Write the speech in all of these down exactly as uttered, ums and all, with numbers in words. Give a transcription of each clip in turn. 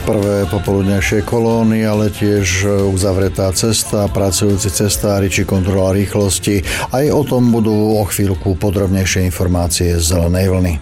prvé popoludnejšie kolóny, ale tiež uzavretá cesta, pracujúci cestári či kontrola rýchlosti. Aj o tom budú o chvíľku podrobnejšie informácie z Zelenej vlny.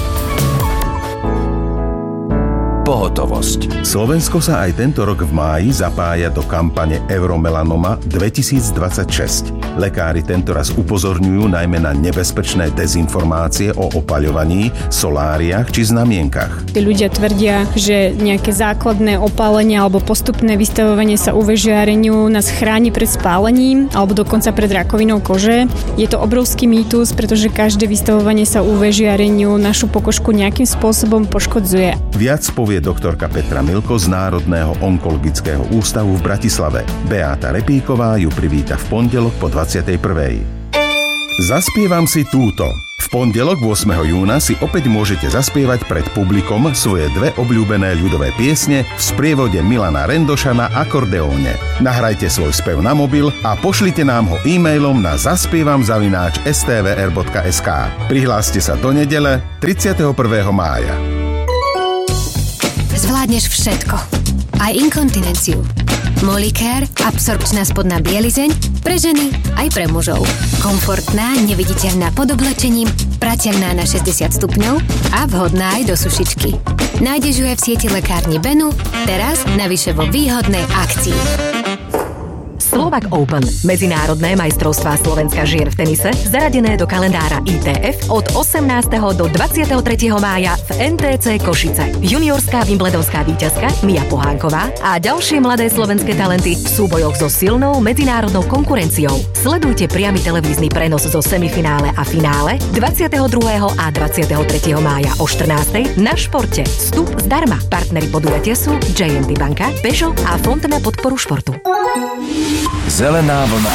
Pohotovosť. Slovensko sa aj tento rok v máji zapája do kampane Euromelanoma dvetisícdvadsaťšesť. Lekári tentoraz upozorňujú najmä na nebezpečné dezinformácie o opaľovaní, soláriách či znamienkach. Tí ľudia tvrdia, že nejaké základné opálenie alebo postupné vystavovanie sa ú vé žiareniu nás chráni pred spálením alebo dokonca pred rakovinou kože. Je to obrovský mýtus, pretože každé vystavovanie sa ú vé žiareniu našu pokožku nejakým spôsobom poškodzuje. Viac povie doktorka Petra Milko z Národného onkologického ústavu v Bratislave. Beáta Repíková ju privíta v pondelok po dvadsiatej prvej. Zaspievam si túto. V pondelok ôsmeho júna si opäť môžete zaspievať pred publikom svoje dve obľúbené ľudové piesne v sprievode Milana Rendoša na akordeóne. Nahrajte svoj spev na mobil a pošlite nám ho e-mailom na zaspievam zavináč es té vé er bodka es ká. Prihláste sa do nedele tridsiateho prvého mája. Zvládneš všetko. Aj inkontinenciu. Molicare, absorpčná spodná bielizeň, pre ženy aj pre mužov. Komfortná, neviditeľná pod oblečením, prateľná na šesťdesiat stupňov a vhodná aj do sušičky. Nájdeš ju aj v sieti lekárni Benu, teraz navyše vo výhodnej akcii. Slovak Open, medzinárodné majstrovstvá Slovenska žien v tenise, zaradené do kalendára í té ef od osemnásteho do dvadsiateho tretieho mája v en té cé Košice. Juniorská wimbledonská víťazka Mia Pohánková a ďalšie mladé slovenské talenty v súbojoch so silnou medzinárodnou konkurenciou. Sledujte priamy televízny prenos zo semifinále a finále dvadsiateho druhého a dvadsiateho tretieho mája o štrnástej na Športe. Vstup zdarma. Partneri podujatia sú jé en té banka, Peugeot a Fond na podporu športu. Zelená vlna.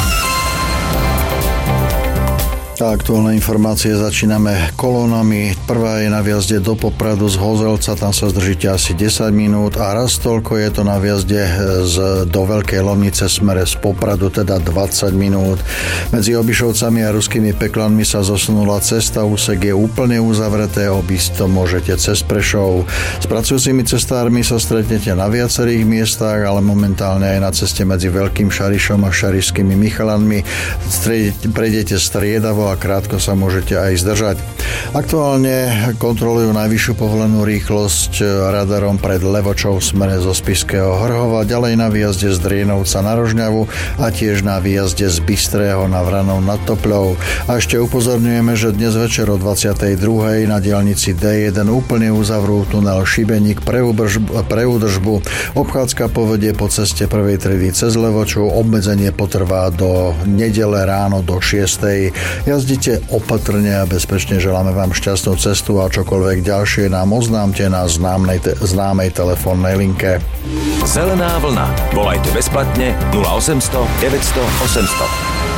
Aktuálne informácie začíname kolónami. Prvá je na viazde do Popradu z Hozelca, tam sa zdržíte asi desať minút a raz toľko je to na viazde z, do Veľkej Lomnice smere z Popradu, teda dvadsať minút. Medzi Obišovcami a Ruskými Peklanmi sa zosunula cesta, úsek je úplne uzavreté, obísť to môžete cez Prešov. S pracujúcimi cestármi sa stretnete na viacerých miestach, ale momentálne aj na ceste medzi Veľkým Šarišom a Šarišskými Michalanmi prejdete striedavo a krátko sa môžete aj zdržať. Aktuálne kontrolujú najvyššiu povolenú rýchlosť radarom pred Levočou v smere zo Spišského Hrhova, ďalej na výjazde z Drienovca na Rožňavu a tiež na výjazde z Bystrého na Vranov nad Topľou. A ešte upozorňujeme, že dnes večer o dvadsiatej druhej na diaľnici dé jeden úplne uzavrú tunel Šibeník pre údržbu. Obchádzka povedie po ceste prvej triedy cez Levoču, obmedzenie potrvá do nedele ráno do šiestej. Jazdite opatrne a bezpečne, želáme vám šťastnú cestu a čokoľvek ďalšie nám oznámte na známej, te- známej telefónnej linke. Zelená vlna. Volajte bezplatne nula osemsto deväťsto osemsto.